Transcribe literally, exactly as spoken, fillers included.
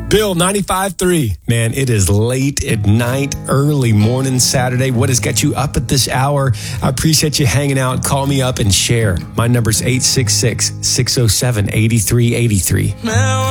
Bill, ninety-five three. Man, it is late at night, early morning Saturday. What has got you up at this hour? I appreciate you hanging out. Call me up and share. My number's eight six six, six oh seven, eight three eight three.